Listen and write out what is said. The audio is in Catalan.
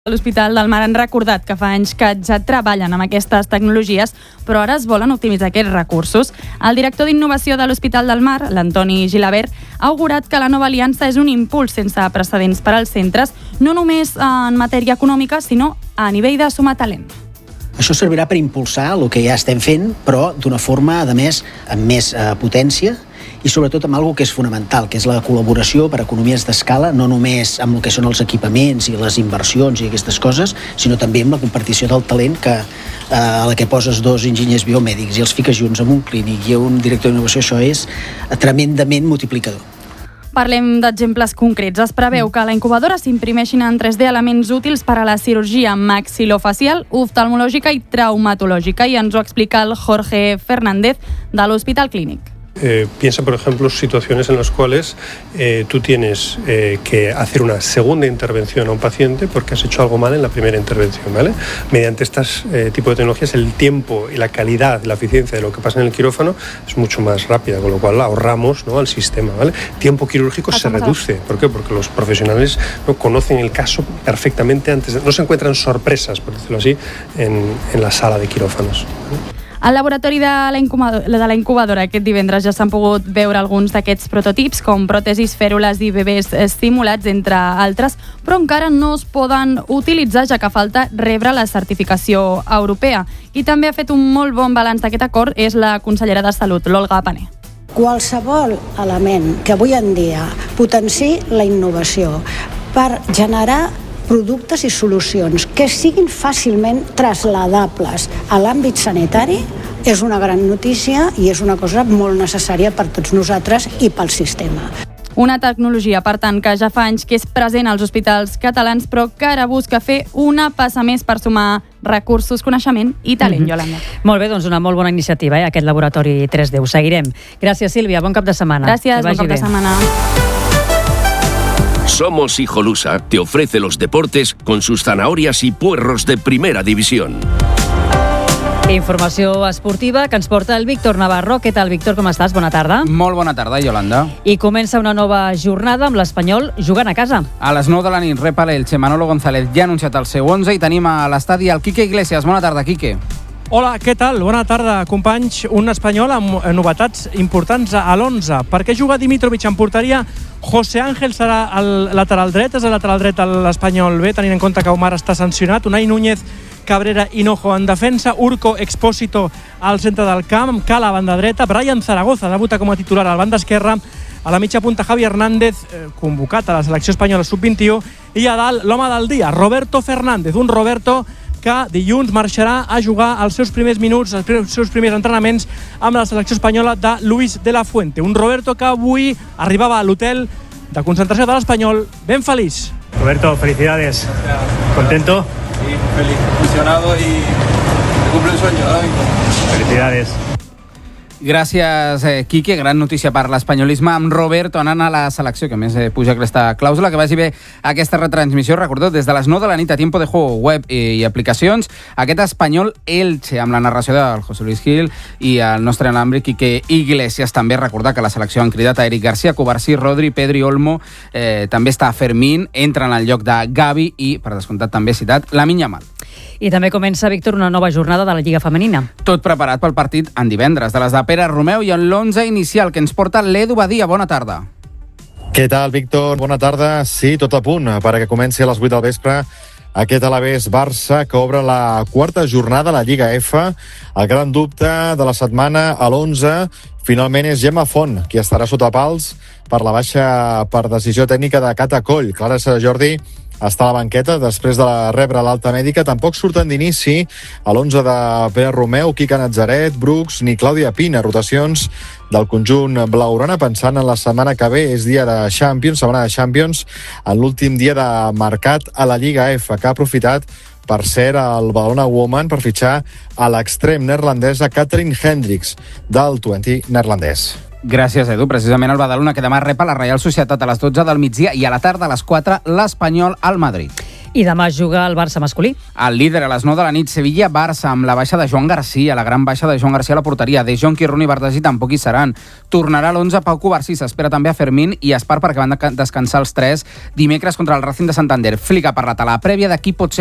A l'Hospital del Mar han recordat que fa anys que ja treballen amb aquestes tecnologies, però ara es volen optimitzar aquests recursos. El director d'Innovació de l'Hospital del Mar, l'Antoni Gilabert, ha augurat que la nova aliança és un impuls sense precedents per als centres, no només en matèria econòmica, sinó a nivell de sumar talent. Això servirà per impulsar el que ja estem fent, però d'una forma, a més, amb més potència i sobretot amb alguna que és fonamental, que és la col·laboració per economies d'escala, no només amb el que són els equipaments i les inversions i aquestes coses, sinó també amb la compartició del talent a la que poses dos enginyers biomèdics i els fiques junts amb un clínic i un director d'innovació. Això és tremendament multiplicador. Parlem d'exemples concrets. Es preveu que a la incubadora s'imprimeixin en 3D elements útils per a la cirurgia maxilofacial, oftalmològica i traumatològica, i ens ho explica el Jorge Fernández de l'Hospital Clínic. Piensa, por ejemplo, situaciones en las cuales tú tienes que hacer una segunda intervención a un paciente porque has hecho algo mal en la primera intervención, ¿vale? Mediante estas tipo de tecnologías, el tiempo y la calidad, la eficiencia de lo que pasa en el quirófano es mucho más rápida, con lo cual ahorramos, ¿no?, al sistema, ¿vale? Tiempo quirúrgico se reduce. ¿Por qué? Porque los profesionales no conocen el caso perfectamente antes, no se encuentran sorpresas, por decirlo así, en la sala de quirófanos. Al laboratori de la incubadora aquest divendres ja s'han pogut veure alguns d'aquests prototips, com pròtesis, fèrules i bebès estimulats, entre altres, però encara no es poden utilitzar, ja que falta rebre la certificació europea. Qui també ha fet un molt bon balanç d'aquest acord és la consellera de Salut, l'Olga Pané. Qualsevol element que avui en dia potenciï la innovació per generar productes i solucions que siguin fàcilment trasladables a l'àmbit sanitari és una gran notícia i és una cosa molt necessària per tots nosaltres i pel sistema. Una tecnologia, per tant, que ja fa anys que és present als hospitals catalans, però que ara busca fer una passa més per sumar recursos, coneixement i talent, Yolanda. Molt bé, doncs una molt bona iniciativa, aquest laboratori 3D. Ho seguirem. Gràcies, Sílvia. Bon cap de setmana. Gràcies, bon cap de setmana. Somos Hijolusa te ofrece los deportes con sus zanahorias y puerros de primera división. Informació esportiva que ens porta el Víctor Navarro. Què tal, Víctor? Com estàs? Bona tarda. Molt bona tarda, Yolanda. I comença una nova jornada amb l'Espanyol jugant a casa. A les 9 de la nit rep a l'Elche. Manolo González ja ha anunciat el seu 11 i tenim a l'estadi el Quique Iglesias. Bona tarda, Quique. Hola, què tal? Bona tarda, companys. Un espanyol amb novetats importants a l'11. Per què juga Dimitrovic en porteria? José Ángel serà el lateral dret, és el lateral dret a l'Espanyol B, tenint en compte que Omar està sancionat. Unai Núñez, Cabrera i Hinojo en defensa, Urco Expósito al centre del camp, Cala a banda dreta, Brian Zaragoza debuta com a titular a la banda esquerra, a la mitja punta Javi Hernández, convocat a la selecció espanyola sub-21, i a dalt l'home del dia, Roberto Fernández, un Roberto que dilluns marxarà a jugar els seus primers minuts, els seus primers entrenaments amb la selecció espanyola de Luis de la Fuente. Un Roberto que avui arribava a l'hotel de concentració de l'Espanyol ben feliç. Roberto, felicidades. ¿Contento? Sí, feliz, ilusionado y cumple el sueño, ¿no? Felicidades. Gràcies, Quique. Gran notícia per l'espanyolisme amb Roberto anant a la selecció, que més puja aquesta clàusula. Que vagi bé aquesta retransmissió. Recordeu, des de les 9 de la nit a Tiempo de Juego, web i aplicacions, aquest Espanyol Elche, amb la narració del José Luis Gil i el nostre alambri Quique Iglesias. També recordar que la selecció han cridat a Eric García, Covarsí, Rodri, Pedri, Olmo, també està Fermín, entra en el lloc de Gavi i, per descomptat, també citat, Lamine Yamal. I també comença, Víctor, una nova jornada de la Lliga Femenina. Tot preparat pel partit en divendres, de les de Pere Romeu i en l'11 inicial, que ens porta l'Edu Badia. Bona tarda. Què tal, Víctor? Bona tarda. Sí, tot a punt perquè comenci a les 8 del vespre aquest Alavés-Barça, que obre la quarta jornada a la Lliga F. El gran dubte de la setmana a l'11 finalment és Gemma Font, qui estarà sota pals per la baixa per decisió tècnica de Cata Coll. Clara Sant Jordi està a la banqueta després de rebre l'alta mèdica. Tampoc surten d'inici a l'11 de Pere Romeu, Quica Nazaret, Brooks ni Clàudia Pina. Rotacions del conjunt blaugrana pensant en la setmana que ve. És dia de Champions, setmana de Champions, en l'últim dia de mercat a la Lliga F, que ha aprofitat per ser el Badalona Woman per fitxar a l'extrem neerlandesa Catherine Hendricks del Twente neerlandès. Gràcies, Edu. Precisament el Badalona, que demà rep a la Reial Societat a les 12 del migdia i a la tarda a les 4 l'Espanyol al Madrid. I demà juga el Barça masculí. El líder a les 9 de la nit, Sevilla-Barça, amb la baixa de Joan Garcia, la gran baixa de Joan Garcia a la porteria. De Jong, Kirun i Bardassi tampoc hi seran. Tornarà l'11 Pau Covarsí, s'espera també a Fermín i Espar perquè van descansar els 3 dimecres contra el Racing de Santander. Flick ha parlat a la prèvia de qui pot ser